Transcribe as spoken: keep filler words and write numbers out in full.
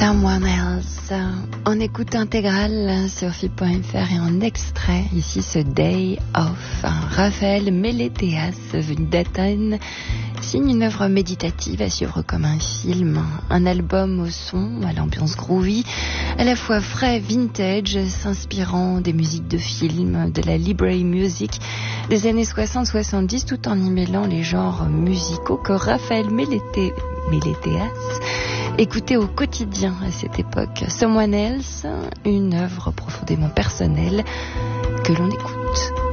Someone Else, en écoute intégrale sur F I P point F R et en extrait, ici ce Day Off. Raphaël Mélétéas, venu d'Athènes, signe une œuvre méditative à suivre comme un film, un album au son, à l'ambiance groovy, à la fois frais, vintage, s'inspirant des musiques de films, de la library music des années soixante soixante-dix, tout en y mêlant les genres musicaux que Raphaël Mélété, Mélétéas écoutait au quotidien à cette époque. Someone Else, une œuvre profondément personnelle que l'on écoute.